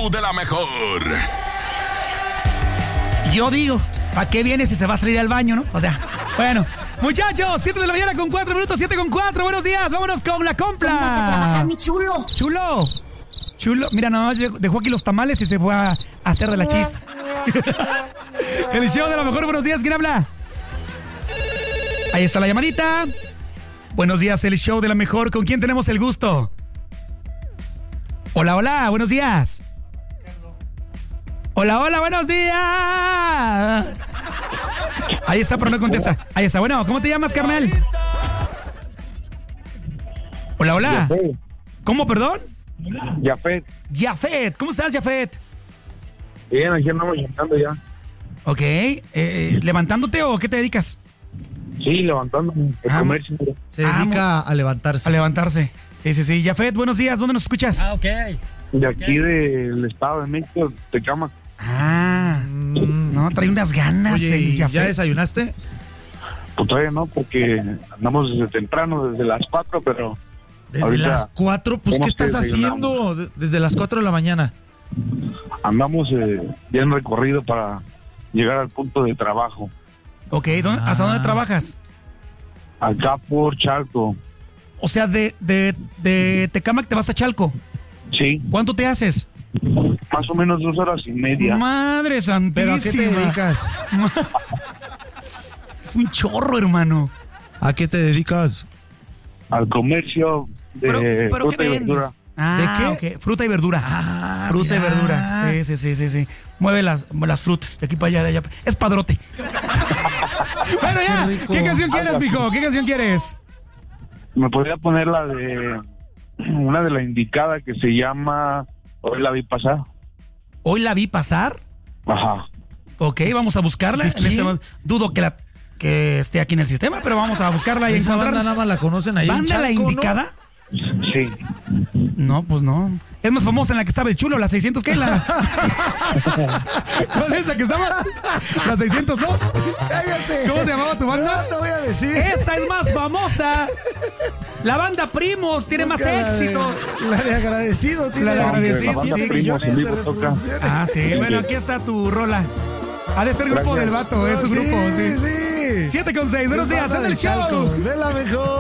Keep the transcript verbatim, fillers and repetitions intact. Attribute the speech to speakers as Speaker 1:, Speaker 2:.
Speaker 1: show de la mejor.
Speaker 2: Yo digo, ¿para qué viene si se va a salir al baño, no? O sea, bueno. Muchachos, siete de la mañana con cuatro minutos, siete con cuatro. Buenos días, vámonos con la compra.
Speaker 3: Trabajar, mi chulo.
Speaker 2: Chulo. Chulo. Mira, nomás dejó aquí los tamales y se fue a hacer de la chis. El show de la mejor. Buenos días, ¿quién habla? Ahí está la llamadita. Buenos días, el show de la mejor. ¿Con quién tenemos el gusto? Hola, hola, buenos días. Hola, hola, buenos días. Ahí está, pero no contesta. Ahí está, bueno, ¿cómo te llamas, carnal? Hola, hola.
Speaker 4: Yafet.
Speaker 2: ¿Cómo, perdón?
Speaker 4: Yafet.
Speaker 2: Yafet, ¿cómo estás, Yafet?
Speaker 4: Bien, aquí andamos levantando ya.
Speaker 2: Ok, eh, ¿levantándote o qué te dedicas?
Speaker 4: Sí, levantándome. El
Speaker 2: Ah,
Speaker 4: comercio.
Speaker 5: Se dedica a levantarse.
Speaker 2: A levantarse. Sí, sí, sí. Yafet, buenos días, ¿dónde nos escuchas?
Speaker 6: Ah, ok.
Speaker 4: De aquí del Estado de México, Tecámac.
Speaker 2: Ah, no, trae unas ganas.
Speaker 5: Oye,
Speaker 2: el
Speaker 5: ¿y
Speaker 2: Yafet.
Speaker 5: ¿ya desayunaste?
Speaker 4: Pues todavía no, porque andamos desde temprano, desde las cuatro, pero
Speaker 5: Desde
Speaker 4: ahorita
Speaker 5: las cuatro, pues ¿qué
Speaker 4: tenemos que
Speaker 5: estás
Speaker 4: desayunamos.
Speaker 5: haciendo? De- Desde las cuatro de la mañana.
Speaker 4: andamos eh, ya en recorrido para llegar al punto de trabajo.
Speaker 2: Ok, ¿dónde- ¿hasta
Speaker 5: Ah.
Speaker 2: dónde trabajas?
Speaker 4: Acá por Chalco.
Speaker 2: O sea, de, de, de Tecámac te vas a Chalco.
Speaker 4: Sí,
Speaker 2: ¿Cuánto te haces?
Speaker 4: más o menos dos horas y media.
Speaker 2: Madre santísima.
Speaker 5: ¿Pero a qué te dedicas?
Speaker 2: Es un chorro, hermano.
Speaker 5: ¿A qué te dedicas?
Speaker 4: Al comercio de
Speaker 2: Pero, pero
Speaker 4: fruta
Speaker 2: ¿qué
Speaker 4: y
Speaker 2: vendes?
Speaker 4: verdura.
Speaker 2: Ah,
Speaker 5: ¿De
Speaker 2: ok. Fruta y verdura.
Speaker 5: Ah,
Speaker 2: fruta
Speaker 5: mira.
Speaker 2: y verdura. Sí, sí, sí, sí, sí. Mueve las, las frutas de aquí para allá, de allá. Es padrote. Bueno, ya.
Speaker 5: Qué rico.
Speaker 2: ¿Qué canción quieres, mijo? ¿Qué canción quieres?
Speaker 4: Me podría poner la de una de la indicada que se llama Hoy la vi pasar.
Speaker 2: Hoy la vi pasar.
Speaker 4: Ajá.
Speaker 2: Ok, vamos a buscarla.
Speaker 5: ¿De
Speaker 2: En este
Speaker 5: quién?
Speaker 2: momento, dudo que la que esté aquí en el sistema, pero vamos a buscarla y
Speaker 5: Esa banda
Speaker 2: encontrarla.
Speaker 5: nada más la conocen ahí en
Speaker 2: ¿Banda la
Speaker 5: Chalco, ¿no?
Speaker 2: indicada?
Speaker 4: Sí.
Speaker 2: No, pues no. Es más famosa en la que estaba el chulo, la seiscientos, ¿qué? La... ¿Cuál es la que estaba? La seiscientos dos.
Speaker 5: ¡Cállate!
Speaker 2: ¿Cómo se llamaba tu banda?
Speaker 5: No te voy a decir.
Speaker 2: Esa es más famosa. La banda Primos tiene más
Speaker 5: Busca la de-
Speaker 2: éxitos.
Speaker 5: La de agradecido. Tiene
Speaker 2: La de
Speaker 4: Aunque
Speaker 2: agradecido,
Speaker 4: la banda
Speaker 2: sí,
Speaker 4: Primos en
Speaker 5: millones
Speaker 4: vivo
Speaker 5: de
Speaker 4: toca.
Speaker 5: reproducciones.
Speaker 2: Ah, sí. Bueno, aquí está tu rola. Ha de ser grupo
Speaker 4: Gracias.
Speaker 2: del vato, es un
Speaker 5: Sí,
Speaker 2: grupo, sí.
Speaker 5: sí.
Speaker 2: siete con seis, buenos días,
Speaker 5: Banda
Speaker 2: en el
Speaker 5: del Chalco,
Speaker 2: show.
Speaker 5: de la mejor.